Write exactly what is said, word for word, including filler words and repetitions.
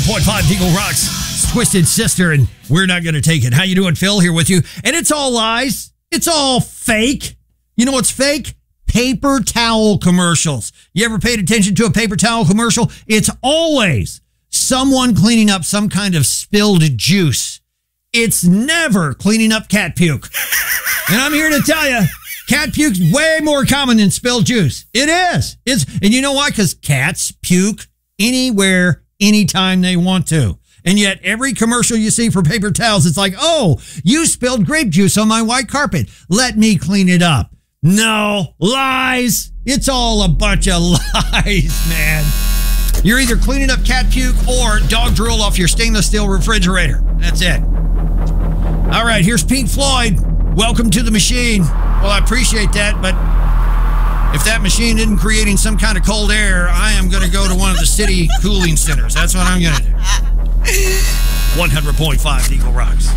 point five Eagle Rock's Twisted Sister, and we're not going to take it. How you doing, Phil? Here with you. And it's all lies. It's all fake. You know what's fake? Paper towel commercials. You ever paid attention to a paper towel commercial? It's always someone cleaning up some kind of spilled juice. It's never cleaning up cat puke. And I'm here to tell you, cat puke's way more common than spilled juice. It is. It's, and you know why? Because cats puke anywhere, anytime they want to. And yet every commercial you see for paper towels, it's like, oh, you spilled grape juice on my white carpet. Let me clean it up. No, lies. It's all a bunch of lies, man. You're either cleaning up cat puke or dog drool off your stainless steel refrigerator. That's it. All right, here's Pink Floyd. Welcome to the machine. Well, I appreciate that, but if that machine isn't creating some kind of cold air, I am going to go to one of the city cooling centers. That's what I'm going to do. one hundred point five Eagle Rocks.